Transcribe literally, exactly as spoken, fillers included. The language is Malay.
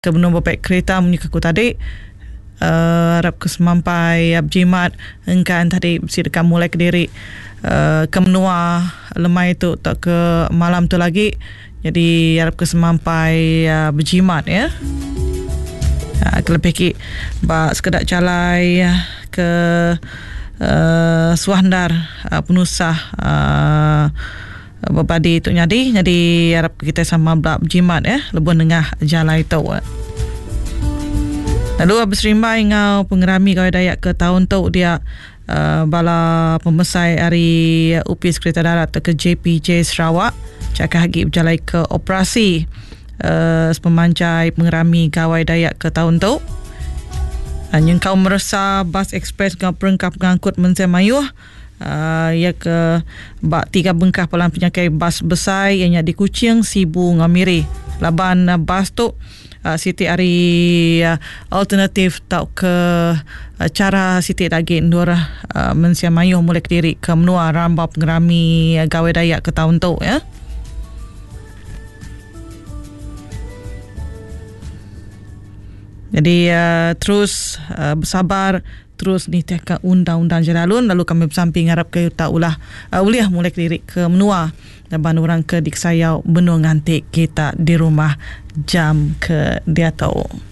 ke benua bopek kereta menyuka ku tadi uh, harap ke semampai uh, berjimat engkan tadi mesti dekat mulai ke diri uh, ke menua lemai tu tak ke malam tu lagi, jadi harap ke semampai uh, berjimat ya. Uh, kelebih ki bak sekedar calai uh, ke uh, suandar uh, penusah uh, berbadi tu nyadi, jadi harap kita sama belak berjimat ya lebuh tengah jalan itu. Lalu habis rimbai ngau pengerami kawai Dayak ke tahun tu dia uh, bala pemesai hari U P S Kereta Darat ke J P J Sarawak cakap lagi berjalan ke operasi uh, pemanjai pengerami kawai Dayak ke tahun tu. Yang kau merasa bas ekspres kau perengkap pengangkut Mensai Mayuh Uh, ia ke bak tiga bengkah pelan penyakit bas besar ianya di Kuching, Sibu, Ngamiri. Laban uh, bas tu uh, Siti hari uh, alternatif tau ke uh, cara Siti lagi ndur uh, Mensai Mayuh mulai ke diri ke menua rambau pengerami uh, gawai Dayak ke tahun tu ya. Jadi uh, terus uh, bersabar, terus ni tekan undang-undang jalalun, lalu kami bersamping harap ke tak ulah uh, uliah mulai ke diri ke menua dan orang ke diksayau benua ngantik kita di rumah jam ke dia tahu.